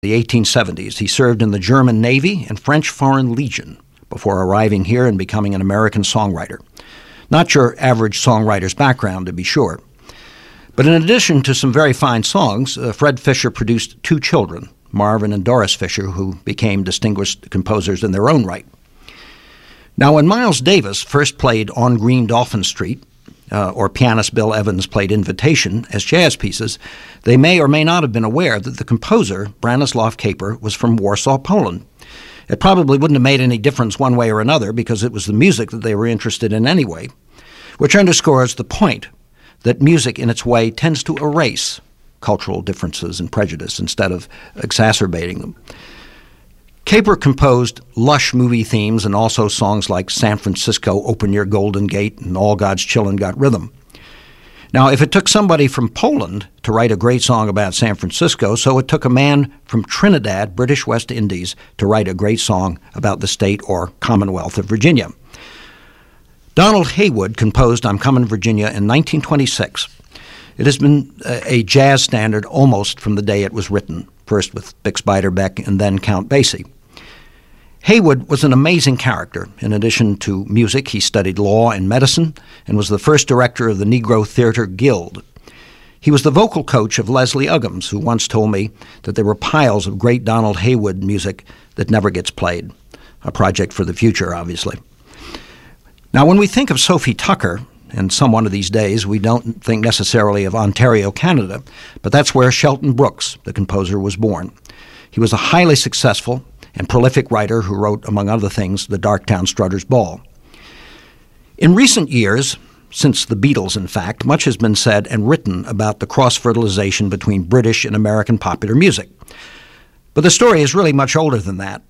the 1870s, he served in the German Navy and French Foreign Legion before arriving here and becoming an American songwriter. Not your average songwriter's background, to be sure. But in addition to some very fine songs, Fred Fisher produced two children, Marvin and Doris Fisher, who became distinguished composers in their own right. Now, when Miles Davis first played On Green Dolphin Street, or pianist Bill Evans played Invitation as jazz pieces, they may or may not have been aware that the composer, Branislaw Kaper, was from Warsaw, Poland. It probably wouldn't have made any difference one way or another because it was the music that they were interested in anyway, which underscores the point that music in its way tends to erase cultural differences and prejudice instead of exacerbating them. Kaper composed lush movie themes and also songs like San Francisco, Open Your Golden Gate, and All God's Children Got Rhythm. Now, if it took somebody from Poland to write a great song about San Francisco, so it took a man from Trinidad, British West Indies, to write a great song about the state or Commonwealth of Virginia. Donald Haywood composed I'm Comin' Virginia in 1926. It has been a jazz standard almost from the day it was written, first with Bix Beiderbecke and then Count Basie. Haywood was an amazing character. In addition to music, he studied law and medicine and was the first director of the Negro Theater Guild. He was the vocal coach of Leslie Uggams, who once told me that there were piles of great Donald Haywood music that never gets played. A project for the future, obviously. Now, when we think of Sophie Tucker, and some one of these days we don't think necessarily of Ontario, Canada, but that's where Shelton Brooks, the composer, was born. He was a highly successful and prolific writer who wrote, among other things, The Darktown Strutter's Ball. In recent years, since the Beatles, in fact, much has been said and written about the cross-fertilization between British and American popular music. But the story is really much older than that.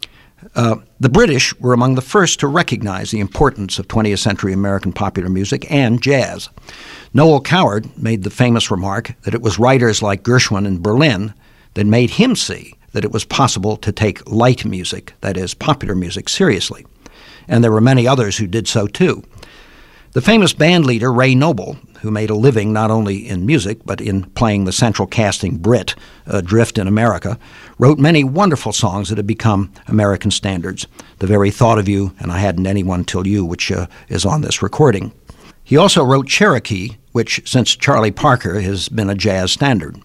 The British were among the first to recognize the importance of 20th century American popular music and jazz. Noel Coward made the famous remark that it was writers like Gershwin in Berlin that made him see that it was possible to take light music, that is, popular music, seriously. And there were many others who did so too. The famous band leader Ray Noble, who made a living not only in music but in playing the central casting Brit, Adrift in America, wrote many wonderful songs that have become American standards. The Very Thought of You and I Hadn't Anyone Till You, which is on this recording. He also wrote Cherokee, which since Charlie Parker has been a jazz standard.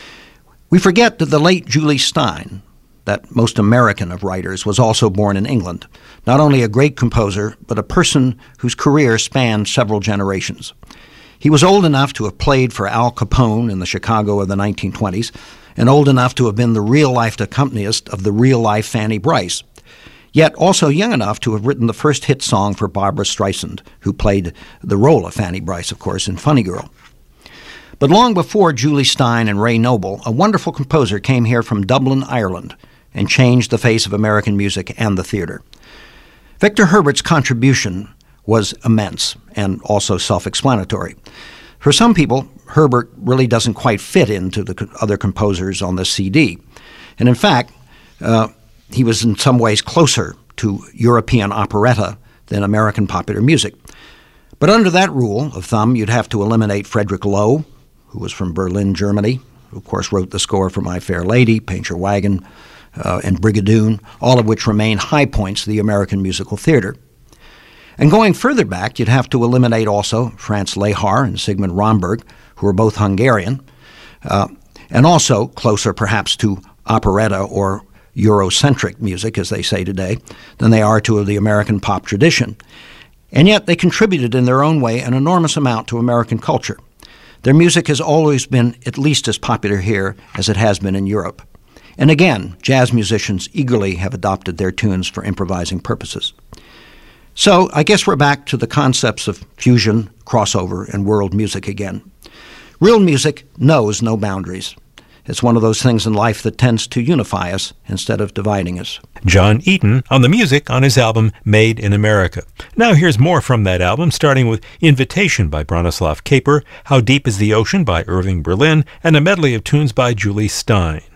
We forget that the late Julie Stein, that most American of writers, was also born in England. Not only a great composer, but a person whose career spanned several generations. He was old enough to have played for Al Capone in the Chicago of the 1920s, and old enough to have been the real-life accompanist of the real-life Fanny Brice, yet also young enough to have written the first hit song for Barbra Streisand, who played the role of Fanny Brice, of course, in Funny Girl. But long before Julie Stein and Ray Noble, a wonderful composer came here from Dublin, Ireland, and changed the face of American music and the theater. Victor Herbert's contribution was immense and also self-explanatory. For some people, Herbert really doesn't quite fit into the other composers on this CD. And in fact, he was in some ways closer to European operetta than American popular music. But under that rule of thumb, you'd have to eliminate Frederick Loewe, who was from Berlin, Germany, who of course wrote the score for My Fair Lady, Paint Your Wagon, and Brigadoon, all of which remain high points of the American musical theater. And going further back, you'd have to eliminate also Franz Lehár and Sigmund Romberg, who were both Hungarian, and also closer perhaps to operetta or Eurocentric music, as they say today, than they are to the American pop tradition. And yet they contributed in their own way an enormous amount to American culture. Their music has always been at least as popular here as it has been in Europe. And again, jazz musicians eagerly have adopted their tunes for improvising purposes. So I guess we're back to the concepts of fusion, crossover, and world music again. Real music knows no boundaries. It's one of those things in life that tends to unify us instead of dividing us. John Eaton on the music on his album Made in America. Now here's more from that album, starting with Invitation by Branislaw Kaper, How Deep is the Ocean by Irving Berlin, and a medley of tunes by Julie Stein.